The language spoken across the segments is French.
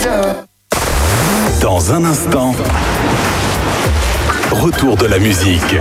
Dans un instant, retour de la musique.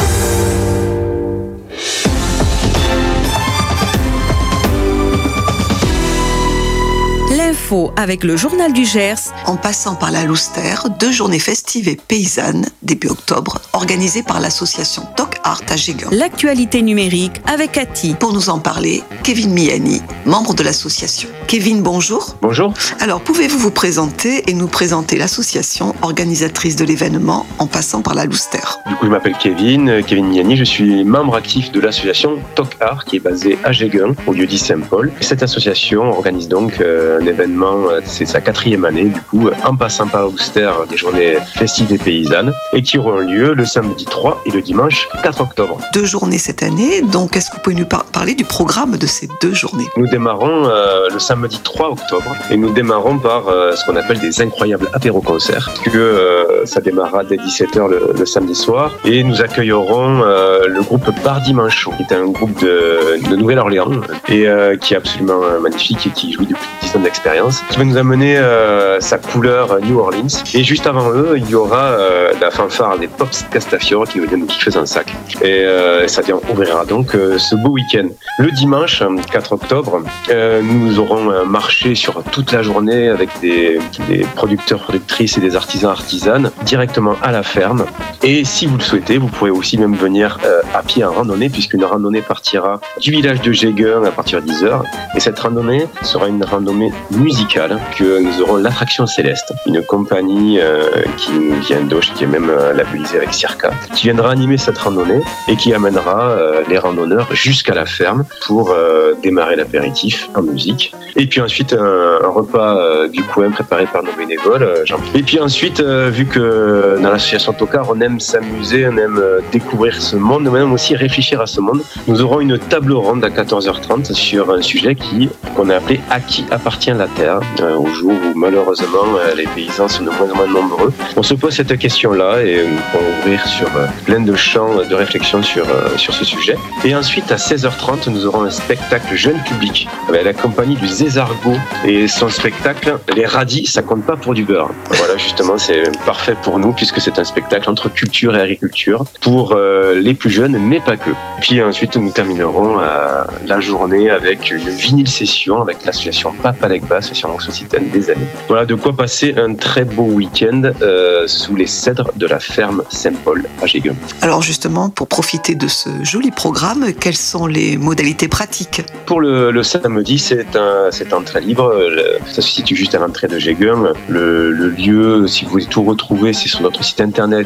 L'info avec le journal du Gers. En passant par la Louster, 2 journées festives et paysannes, début octobre, organisées par l'association Toc Art à Géguin. L'actualité numérique avec Cathy. Pour nous en parler, Kevin Miani, membre de l'association. Kevin, bonjour. Bonjour. Alors, pouvez-vous vous présenter et nous présenter l'association organisatrice de l'événement En passant par la Louster? Du coup, je m'appelle Kevin Miani, je suis membre actif de l'association Toc Art qui est basée à Géguin, au lieu-dit Saint-Paul. Cette association organise donc un événement, c'est sa 4e année, du coup, en passant par la Louster, des journées festives et paysannes, et qui auront lieu le samedi 3 et le dimanche 4 octobre. 2 journées cette année, donc est-ce que vous pouvez nous parler du programme de ces 2 journées? Nous démarrons le samedi 3 octobre et nous démarrons par ce qu'on appelle des incroyables apéro-concerts, que ça démarrera dès 17h le samedi soir, et nous accueillerons le groupe Bardi Manchot, qui est un groupe de Nouvelle-Orléans et qui est absolument magnifique et qui jouit depuis 10 ans d'expérience, qui va nous amener sa couleur New Orleans. Et juste avant eux, il y aura la fanfare des Pops Castafiore qui va nous kiffer un sac. Et ça ouvrira donc ce beau week-end. Le dimanche 4 octobre, nous aurons un marché sur toute la journée avec des producteurs, productrices et des artisans, artisanes directement à la ferme. Et si vous le souhaitez, vous pourrez aussi même venir à pied en randonnée, puisqu'une randonnée partira du village de Géguin à partir de 10h. Et cette randonnée sera une randonnée musicale, que nous aurons l'Attraction Céleste, une compagnie qui vient d'Auch, qui est même labellisée avec Circa, qui viendra animer cette randonnée et qui amènera les randonneurs jusqu'à la ferme pour démarrer l'apéritif en musique. Et puis ensuite, un repas du coin préparé par nos bénévoles. Et puis ensuite, vu que dans l'association Tocard, on aime s'amuser, on aime découvrir ce monde, on aime aussi réfléchir à ce monde, nous aurons une table ronde à 14h30 sur un sujet qu'on a appelé « À qui appartient la terre ?» au jour où malheureusement les paysans sont de moins en moins nombreux. On se pose cette question-là et on va ouvrir sur plein de champs de réflexion sur ce sujet. Et ensuite, à 16h30, nous aurons un spectacle jeune public avec la compagnie du Zézargot et son spectacle « Les radis, ça compte pas pour du beurre ». Voilà, justement, c'est parfait pour nous puisque c'est un spectacle entre culture et agriculture pour les plus jeunes, mais pas que. Puis ensuite, nous terminerons la journée avec une vinyle session avec l'association Papalec Basse sur l'Occitane des années. Voilà de quoi passer un très beau week-end sous les cèdres de la ferme Saint-Paul à Géguin. Alors justement, pour profiter de ce joli programme, quelles sont les modalités pratiques? Pour le samedi, c'est entrée libre. Ça se situe juste à l'entrée de Géguin. Le lieu, si vous voulez tout retrouver, c'est sur notre site internet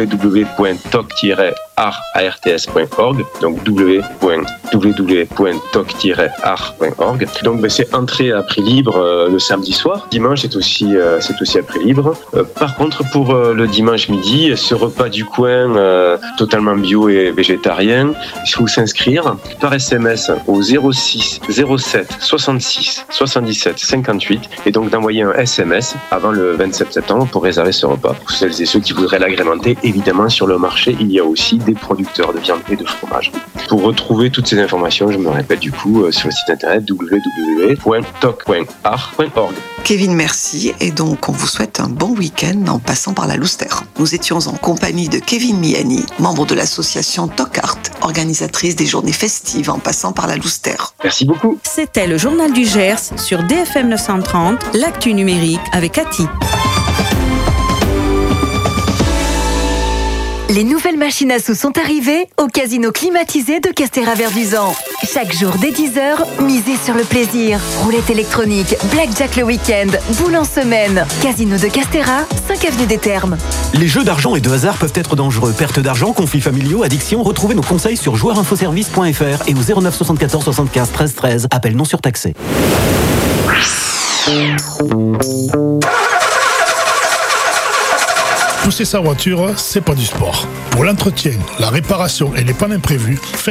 www.toc-arts.org, donc www.toc-art.org. Donc c'est entrée à prix libre le samedi soir. Dimanche, c'est aussi à prix libre. Par contre, pour le dimanche midi, ce repas du coin totalement bio et végétarien, il faut s'inscrire par SMS au 06 07 66 77 58 et donc d'envoyer un SMS avant le 27 septembre pour réserver ce repas. Pour celles et ceux qui voudraient l'agrémenter, évidemment, sur le marché, il y a aussi des producteurs de viande et de fromage. Pour retrouver toutes ces informations, je me répète du coup, sur le site internet www.toc.art.org. Kevin, merci. Et donc, on vous souhaite un bon week-end en passant par la Louster. Nous étions en compagnie de Kevin Miani, membre de l'association Toc Art, organisatrice des journées festives en passant par la Louster. Merci beaucoup. C'était le journal du Gers sur DFM 930, l'actu numérique avec Cathy. Les nouvelles machines à sous sont arrivées au casino climatisé de Castéra-Verduzan. Chaque jour dès 10h, misez sur le plaisir. Roulette électronique, blackjack le week-end, boule en semaine. Casino de Castéra, 5 avenue des Thermes. Les jeux d'argent et de hasard peuvent être dangereux. Perte d'argent, conflits familiaux, addiction. Retrouvez nos conseils sur joueurinfoservice.fr et au 09 74 75 13 13. Appel non surtaxé. Pousser sa voiture, c'est pas du sport. Pour l'entretien, la réparation et les pannes imprévues,